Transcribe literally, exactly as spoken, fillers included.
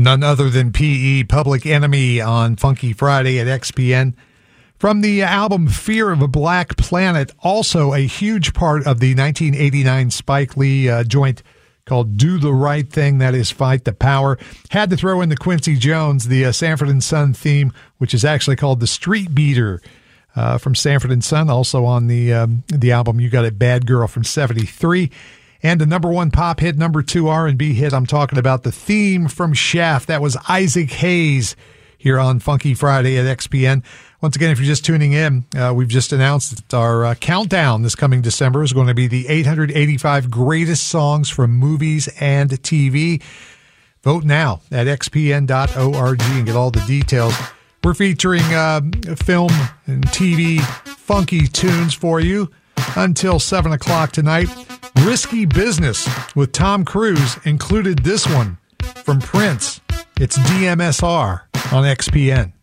None other than P E, Public Enemy, on Funky Friday at X P N. From the album Fear of a Black Planet, also a huge part of the nineteen eighty-nine Spike Lee uh, joint called Do the Right Thing, that is Fight the Power. Had to throw in the Quincy Jones, the uh, Sanford and Son theme, which is actually called The Street Beater, uh, from Sanford and Son, also on the, um, the album You Got It Bad Girl from seventy-three. And a number one pop hit, number two R and B hit. I'm talking about the theme from Shaft. That was Isaac Hayes here on Funky Friday at X P N. Once again, if you're just tuning in, uh, we've just announced that our uh, countdown this coming December is going to be the eight hundred eighty-five greatest songs from movies and T V. Vote now at x p n dot org and get all the details. We're featuring uh, film and T V funky tunes for you until seven o'clock tonight. Risky Business with Tom Cruise included this one from Prince. It's D M S R on X P N.